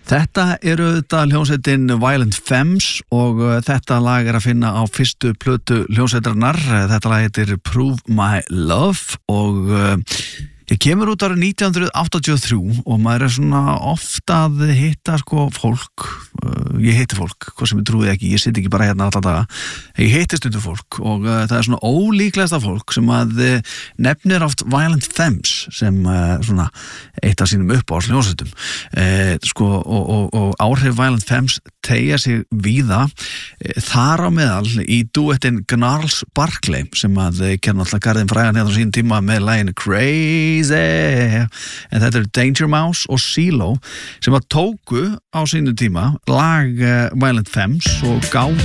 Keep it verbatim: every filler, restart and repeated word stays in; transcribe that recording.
Þetta eru þetta hljómsveitin Violent Femmes og uh, þetta lag er að finna á fyrstu plötu hljómsveitarinnar. Þetta lag heitir Prove My Love og uh, ég kemur út árið nítján hundruð áttatíu og þrjú og maður er svona ofta að hitta sko fólk, uh, ég hitti fólk, hvað sem ég trúi ekki, ég sitt ekki bara hérna alltaf daga, ég hitti stundu fólk og uh, það er svona ólíklegasta fólk sem að uh, nefnir oft Violent Femmes sem uh, svona eitt af sínum uppáhalds hljómsveitum, uh, sko og, og, og áhrif Violent Femmes tegja sig víða, uh, þar á meðal í duettinn Gnarls Barkley sem að uh, kenna alltaf garðin frægan hérna á sín tíma með laginu Crazy, en þetta eru Danger Mouse og CeeLo sem að tóku á sínu tíma lag uh, Violent Femmes og gáfu